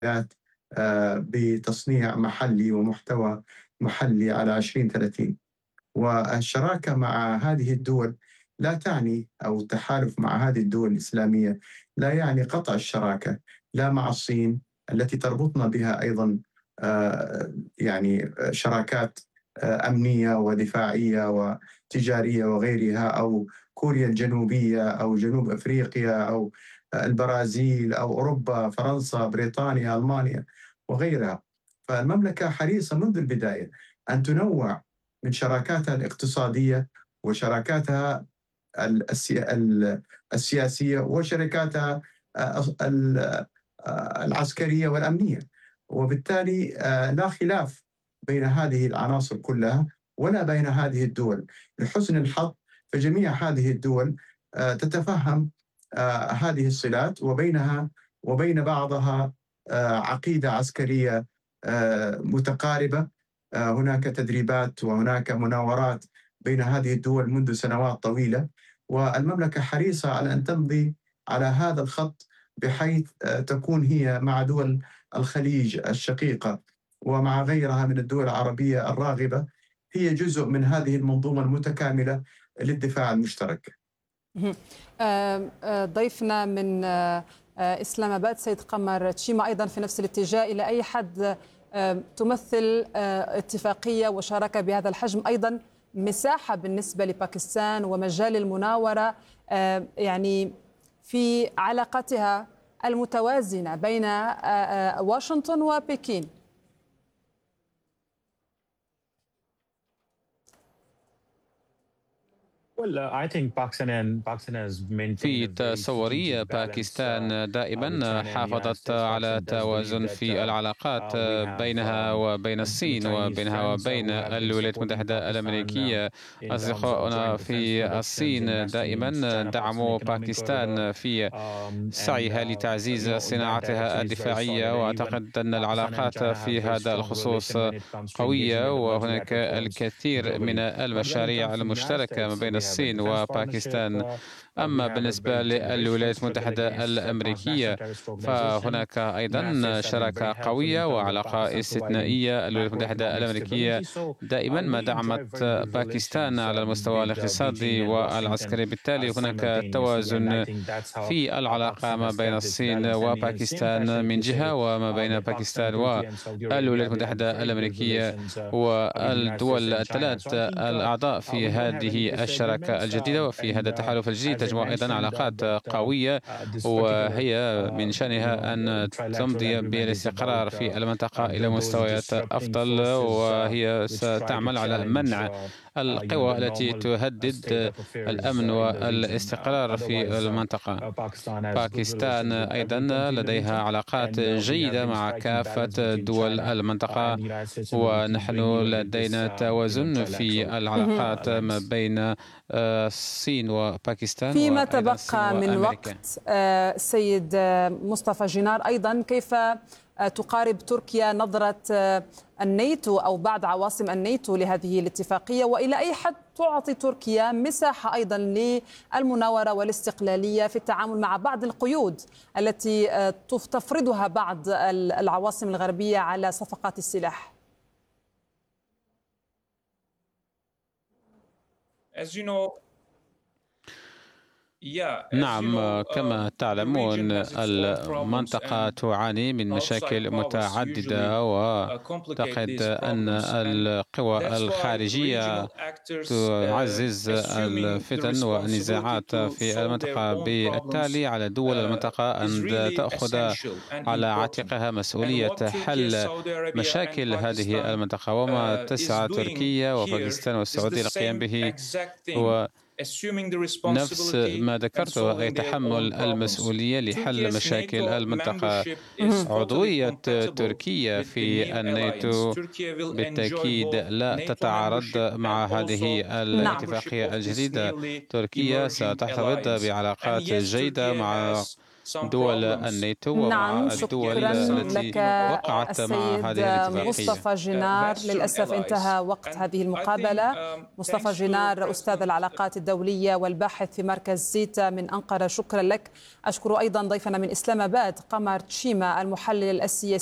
بتصنيع محلي ومحتوى محلي على 2030. والشراكة مع هذه الدول لا تعني، أو التحالف مع هذه الدول الإسلامية لا يعني قطع الشراكة، لا مع الصين التي تربطنا بها أيضا يعني شراكات أمنية ودفاعية وتجارية وغيرها، أو كوريا الجنوبية أو جنوب أفريقيا أو البرازيل أو أوروبا، فرنسا، بريطانيا، ألمانيا وغيرها. فالمملكة حريصة منذ البداية أن تنوع من شراكاتها الاقتصادية وشراكاتها السياسية وشركاتها العسكرية والأمنية. وبالتالي لا خلاف بين هذه العناصر كلها ولا بين هذه الدول. لحسن الحظ فجميع هذه الدول تتفهم هذه الصلات، وبينها وبين بعضها عقيدة عسكرية متقاربة. هناك تدريبات وهناك مناورات بين هذه الدول منذ سنوات طويلة، والمملكة حريصة على أن تمضي على هذا الخط، بحيث تكون هي مع دول الخليج الشقيقة ومع غيرها من الدول العربية الراغبة هي جزء من هذه المنظومة المتكاملة للدفاع المشترك. ضيفنا من إسلام آباد سيد قمر تشيما أيضا في نفس الاتجاه، إلى أي حد تمثل اتفاقية وشراكة بهذا الحجم أيضا مساحة بالنسبة لباكستان ومجال المناورة يعني في علاقتها المتوازنة بين واشنطن وبكين؟ في تصوري باكستان دائما حافظت على توازن في العلاقات بينها وبين الصين وبينها وبين الولايات المتحدة الأمريكية. أصدقاؤنا في الصين دائما دعموا باكستان في سعيها لتعزيز صناعتها الدفاعية، وأعتقد أن العلاقات في هذا الخصوص قوية، وهناك الكثير من المشاريع المشتركة ما بين الصين وباكستان. أما بالنسبة للولايات المتحدة الأمريكية فهناك أيضا شراكة قوية وعلاقة استثنائية. الولايات المتحدة الأمريكية دائما ما دعمت باكستان على المستوى الاقتصادي والعسكري، بالتالي هناك توازن في العلاقة ما بين الصين وباكستان من جهة، وما بين باكستان والولايات المتحدة الأمريكية والدول الثلاث الأعضاء في هذه الشراكة الجديدة وفي هذا التحالف الجديد تجمع أيضا علاقات قوية، وهي من شأنها أن تمضي بالاستقرار في المنطقة إلى مستويات أفضل، وهي ستعمل على منع القوى التي تهدد الأمن والاستقرار في المنطقة. باكستان أيضا لديها علاقات جيدة مع كافة دول المنطقة، ونحن لدينا توازن في العلاقات ما بين الصين وباكستان. فيما تبقى من وقت سيد مصطفى جنار، أيضا كيف تقارب تركيا نظرة الناتو أو بعض عواصم الناتو لهذه الاتفاقية، وإلى أي حد تعطي تركيا مساحة أيضا للمناورة والاستقلالية في التعامل مع بعض القيود التي تفرضها بعض العواصم الغربية على صفقات السلاح؟ نعم، كما تعلمون المنطقة تعاني من مشاكل متعددة، وأعتقد أن القوى الخارجية تعزز الفتن والنزاعات في المنطقة، بالتالي على دول المنطقة أن تأخذ على عاتقها مسؤولية حل مشاكل هذه المنطقة، وما تسعى تركيا وباكستان والسعودية للقيام به هو نفس ما ذكرته، أي تحمل المسؤولية لحل مشاكل المنطقة. عضوية تركيا في الناتو بالتأكيد لا تتعارض مع هذه الاتفاقية الجديدة. تركيا ستحتفظ بعلاقات جيدة مع دول الناتو ومع الدول التي وقعت مع هذه الاتفاقية. مصطفى جنار، للأسف انتهى وقت هذه المقابلة. مصطفى جنار أستاذ العلاقات الدولية والباحث في مركز زيتا من أنقرة، شكرا لك. أشكر أيضا ضيفنا من إسلام آباد قمر تشيما المحلل السياسي